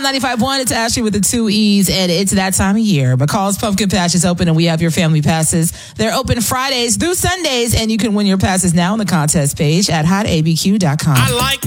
95.1, it's Ashley with the 2 E's, and it's that time of year. McCall's Pumpkin Patch is open, and we have your family passes. They're open Fridays through Sundays, and you can win your passes now on the contest page at hotabq.com. I like